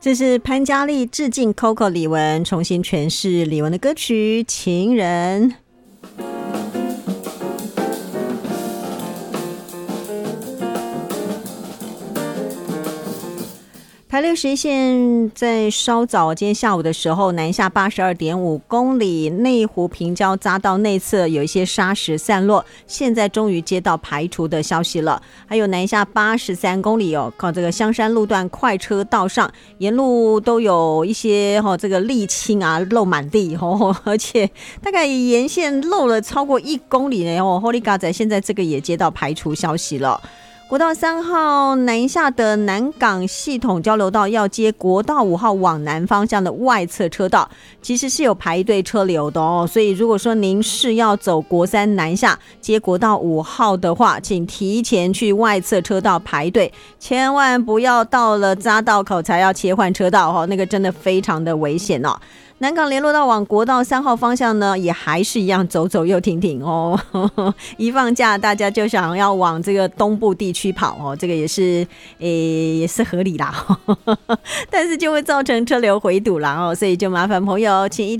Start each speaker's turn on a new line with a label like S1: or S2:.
S1: 这是潘嘉丽致敬 Coco 李玟，重新诠释李玟的歌曲《情人》。台611线在稍早今天下午的时候，南下82.5公里，内湖平交匝道内侧有一些砂石散落，现在终于接到排除的消息了。还有南下83公里靠这个香山路段快车道上，沿路都有一些这个沥青啊漏满地而且大概沿线漏了超过1公里呢Holy God 仔现在这个也接到排除消息了。国道3号南下的南港系统交流道要接国道5号往南方向的外侧车道，其实是有排队车流的所以如果说您是要走国3南下接国道5号的话，请提前去外侧车道排队，千万不要到了匝道口才要切换车道那个真的非常的危险南港联络道往国道3号方向呢，也还是一样走走又停停一放假大家就想要往这个东部地区跑这个也是合理啦但是就会造成车流回堵啦所以就麻烦朋友请一定